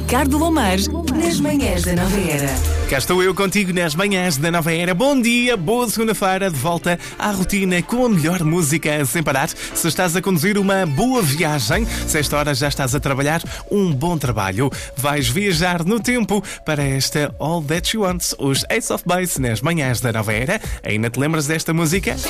Ricardo Lomar, nas manhãs da Nova Era. Cá estou eu contigo nas manhãs da Nova Era. Bom dia, boa segunda-feira, de volta à rotina com a melhor música sem parar. Se estás a conduzir, uma boa viagem. Se esta hora já estás a trabalhar, um bom trabalho. Vais viajar no tempo para esta All That You Want, os Ace of Base nas manhãs da Nova Era. Ainda te lembras desta música?